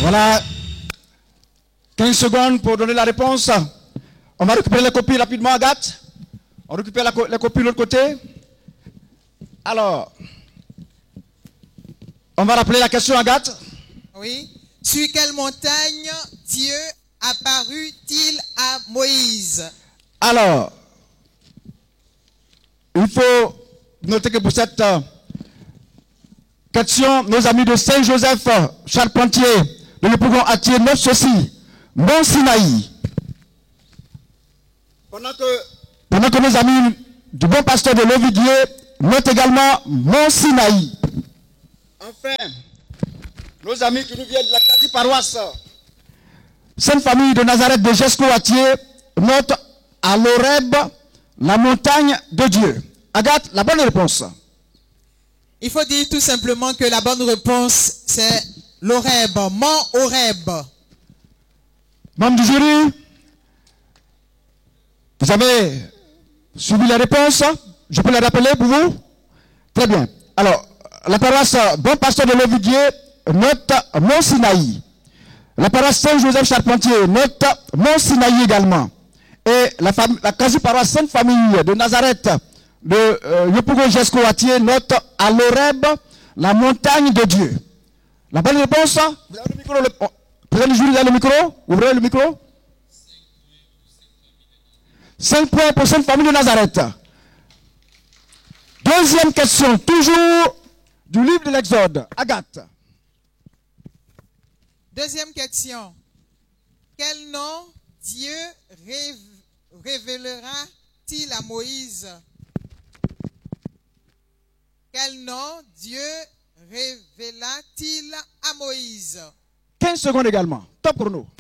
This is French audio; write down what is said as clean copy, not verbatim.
Voilà. 15 secondes pour donner la réponse. On va récupérer les copies rapidement, Agathe. On récupère les copies de l'autre côté. Alors, on va rappeler la question, Agathe. Oui. Sur quelle montagne Dieu apparut-il à Moïse? Alors, il faut noter que pour cette question, nos amis de Saint-Joseph Charpentier, de l'Épougon Atier, notent ceci. Mont Sinaï. Pendant que nos amis du bon pasteur de l'Ovidier notent également Mont Sinaï. Enfin, nos amis qui nous viennent de la quasi-paroisse Sainte Famille de Nazareth de Jesco-Atier notent à l'Horeb la montagne de Dieu. Agathe, la bonne réponse. Il faut dire tout simplement que la bonne réponse, c'est l'Horeb, Mont Horeb. Membres du jury, vous avez suivi les réponses? Je peux les rappeler pour vous? Très bien. Alors, la paroisse Bon Pasteur de l'Ovidier note Mont Sinaï. La paroisse Saint-Joseph Charpentier note Mont Sinaï également. Et la quasi-paroisse Sainte Famille de Nazareth de Yopougon Jesco-Atier note à l'Horeb la montagne de Dieu. La bonne réponse? Vous avez le micro, président du jury, vous avez le micro? Ouvrez le micro. 5 points pour Sainte Famille de Nazareth. Deuxième question, toujours du livre de l'Exode. Agathe. Deuxième question. Quel nom Dieu révélera-t-il à Moïse? Quel nom Dieu révéla-t-il à Moïse? 15 secondes également. Top chrono.